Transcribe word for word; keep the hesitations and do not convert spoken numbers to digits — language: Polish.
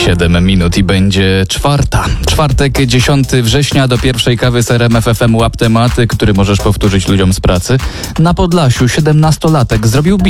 siedem minut i będzie czwarta. Czwartek, dziesiątego września, do pierwszej kawy z R M F F M łap tematy, który możesz powtórzyć ludziom z pracy. Na Podlasiu siedemnastolatek zrobił